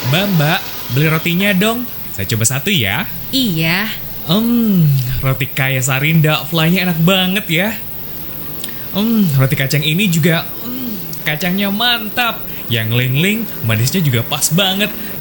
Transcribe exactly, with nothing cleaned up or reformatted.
Mbak, mbak, beli rotinya dong. Saya coba satu ya. Iya. Hmm, roti kaya Sarinda, fly-nya enak banget ya. Hmm, roti kacang ini juga, hmm, kacangnya mantap. Yang ling-ling, manisnya juga pas banget.